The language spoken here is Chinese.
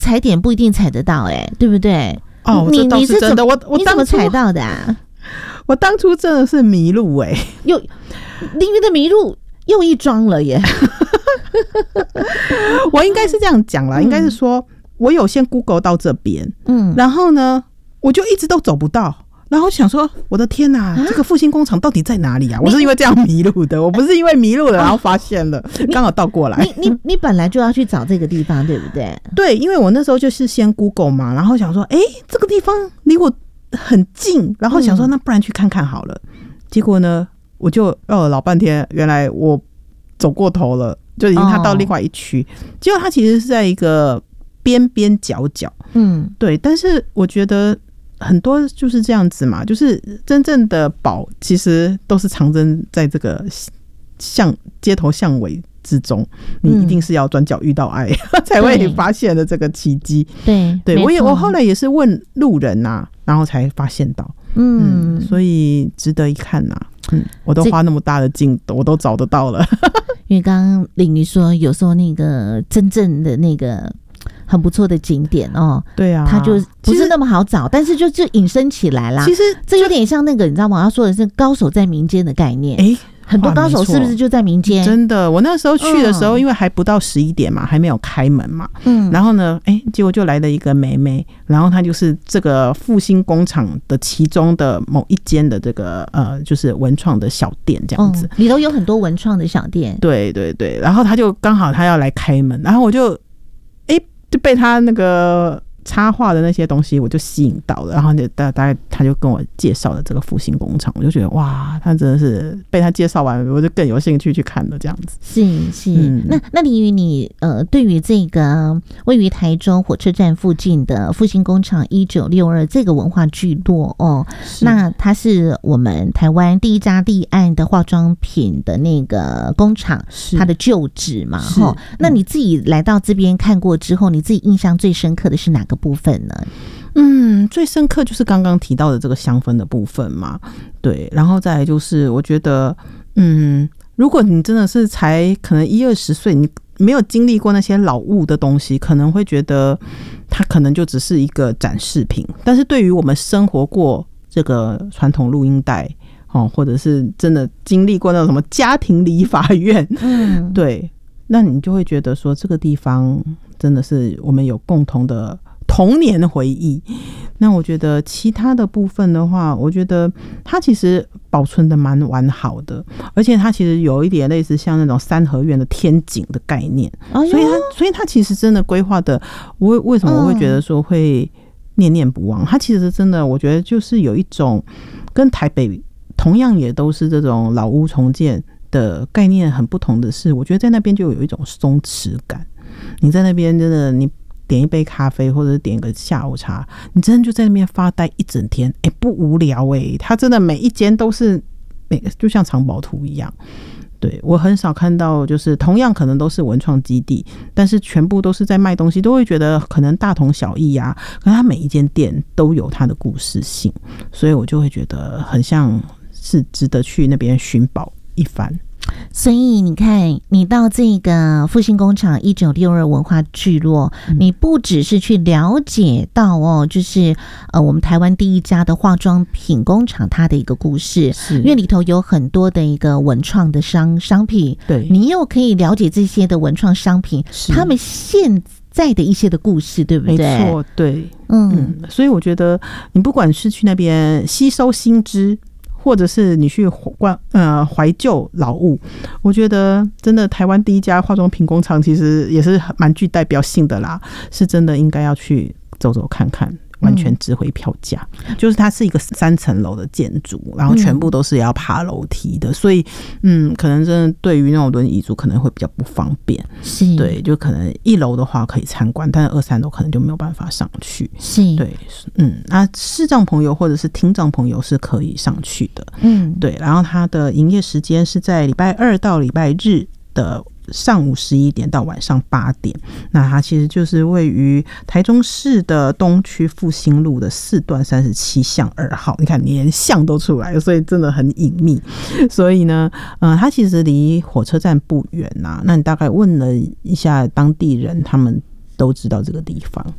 踩点不一定踩得到对不对？ 哦，这倒是真的。 你怎么踩到的啊？ 我当初真的是迷路又凌云的迷路又一桩了耶。 我应该是这样讲啦，应该是说我有先 Google 到这边，然后呢我就一直都走不到，然后想说我的天哪，这个复兴工厂到底在哪里啊？我是因为这样迷路的，我不是因为迷路了然后发现了，刚好倒过来。 你本来就要去找这个地方对不对？ 对，因为我那时候就是先 Google 嘛，然后想说这个地方离我很近，然后想说那不然去看看好了。结果呢我就绕了老半天，原来我走过头了，就已经他到另外一区，结果他其实是在一个边边角角，对。但是我觉得很多就是这样子嘛，就是真正的宝其实都是藏身在这个街头巷尾之中，你一定是要转角遇到爱才会发现的这个奇迹。对，我后来也是问路人然后才发现到，所以值得一看我都花那么大的劲我都找得到了。 因为刚刚凌云说有时候那个真正的那个很不错的景点对啊， 它就不是那么好找，但是就引申起来啦。 其实这有点像那个你知道吗？他说的是高手在民间的概念。很多高手是不是就在民间？真的，我那时候去的时候因为还不到11点嘛，还没有开门嘛，然后呢结果就来了一个妹妹，然后她就是这个复兴工厂的其中的某一间的这个就是文创的小店这样子， 里头有很多文创的小店。对对对，然后她就刚好她要来开门，然后我就被她那个插画的那些东西我就吸引到了，然后大概他就跟我介绍了这个复兴工厂，我就觉得哇，他真的是被他介绍完我就更有兴趣去看了这样子。 是那凌云你对于这个位于台中火车站附近的复兴工厂1962这个文化聚落那它是我们台湾第一家立案的化妆品的那个工厂，它的旧址嘛那你自己来到这边看过之后，你自己印象最深刻的是哪个部分呢？ 最深刻就是刚刚提到的这个香氛的部分嘛，对，然后再来就是我觉得如果你真的是才可能10-20岁，你没有经历过那些老物的东西，可能会觉得它可能就只是一个展示品，但是对于我们生活过这个传统录音带或者是真的经历过那种什么家庭理发院对，那你就会觉得说这个地方真的是我们有共同的童年回忆。那我觉得其他的部分的话，我觉得它其实保存的蛮完好的，而且它其实有一点类似像那种三合院的天井的概念，所以它其实真的规划的，为什么我会觉得说会念念不忘，它其实真的我觉得就是有一种跟台北同样也都是这种老屋重建的概念很不同的是，我觉得在那边就有一种松弛感，你在那边真的你点一杯咖啡或者点个下午茶，你真的就在那边发呆一整天不无聊它真的每一间都是就像藏宝图一样。对，我很少看到就是同样可能都是文创基地，但是全部都是在卖东西，都会觉得可能大同小异可是它每一间店都有它的故事性，所以我就会觉得很像是值得去那边寻宝一番。 所以你看，你到这个复兴工厂1962文化聚落，你不只是去了解到就是我们台湾第一家的化妆品工厂它的一个故事，因为里头有很多的一个文创的商品，对，你又可以了解这些的文创商品他们现在的一些的故事，对不对？ 没错，对，所以我觉得你不管是去那边吸收新知，或者是你去怀旧老物，我觉得真的台湾第一家化妆品工厂其实也是蛮具代表性的啦，是真的应该要去走走看看，完全值回票价。就是它是一个3层楼的建筑，然后全部都是要爬楼梯的，所以可能真的对于那种轮椅族可能会比较不方便。是，对，就可能1楼的话可以参观，但是2、3楼可能就没有办法上去。是，对，那视障朋友或者是听障朋友是可以上去的。对，然后它的营业时间是在礼拜2到礼拜日的上午11点到晚上8点，那它其实就是位于台中市的东区复兴路的4段37巷2号，你看连巷都出来了，所以真的很隐秘。所以呢它其实离火车站不远那你大概问了一下当地人，他们都知道这个地方。